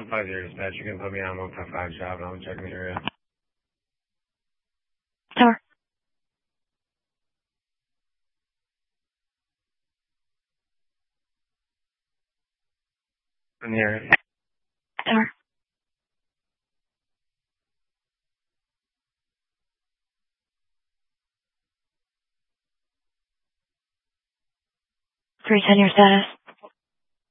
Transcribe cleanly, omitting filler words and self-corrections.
150 dispatch. You can put me on 155 job, and I'm checking the area. Tower. In the area. Tower. Three 10 your status.